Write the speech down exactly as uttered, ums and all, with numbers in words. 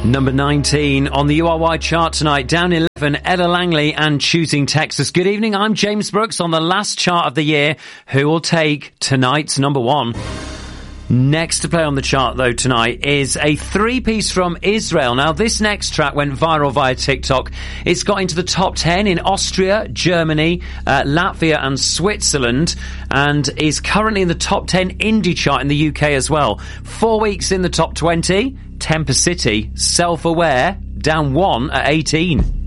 Number nineteen on the U R Y chart tonight, down eleven, Ella Langley and Choosing Texas. Good evening, I'm James Brooks on the last chart of the year. Who will take tonight's number one? Next to play on the chart, though, tonight is a three-piece from Israel. Now, this next track went viral via TikTok. It's got into the top ten in Austria, Germany, uh, Latvia and Switzerland, and is currently in the top ten indie chart in the U K as well. Four weeks in the top twenty, Temper City, Self-Aware, down one at eighteen.